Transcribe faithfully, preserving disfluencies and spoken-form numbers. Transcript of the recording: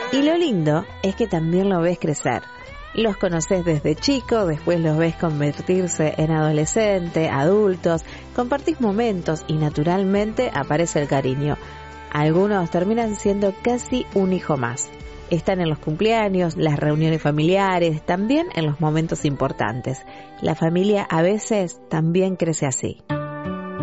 Y lo lindo es que también lo ves crecer. Los conoces desde chico, después los ves convertirse en adolescente, adultos, compartís momentos y naturalmente aparece el cariño. Algunos terminan siendo casi un hijo más. Están en los cumpleaños, las reuniones familiares, también en los momentos importantes. La familia a veces también crece así.